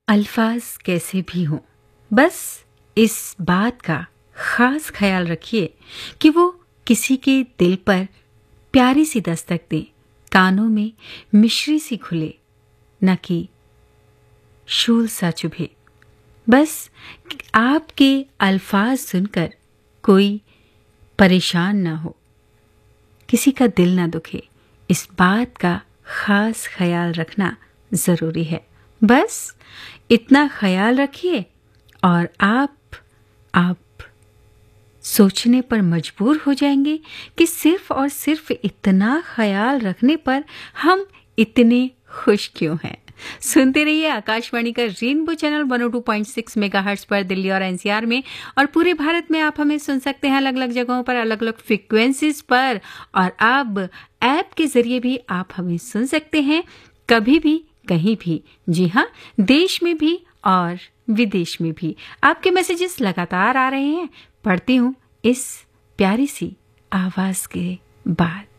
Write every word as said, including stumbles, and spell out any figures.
अल्फाज कैसे भी हों, बस इस बात का खास ख्याल रखिए कि वो किसी के दिल पर प्यारी सी दस्तक दे, कानों में मिश्री सी खुले, न कि शूल सा चुभे। बस आपके अल्फाज सुनकर कोई परेशान ना हो, किसी का दिल ना दुखे, इस बात का खास ख्याल रखना जरूरी है। बस इतना ख्याल रखिए और आप आप सोचने पर मजबूर हो जाएंगे कि सिर्फ और सिर्फ इतना ख्याल रखने पर हम इतने खुश क्यों हैं। सुनते रहिए आकाशवाणी का rainbow channel one O two point six megahertz पर दिल्ली और एनसीआर में, और पूरे भारत में आप हमें सुन सकते हैं अलग अलग जगहों पर, अलग अलग फ्रीक्वेंसीज पर, और अब ऐप के जरिए भी आप हमें सुन सकते हैं कभी भी कहीं भी। जी हाँ, देश में भी और विदेश में भी। आपके मैसेजेस लगातार आ रहे हैं, पढ़ती हूँ इस प्यारी सी आवाज के बाद।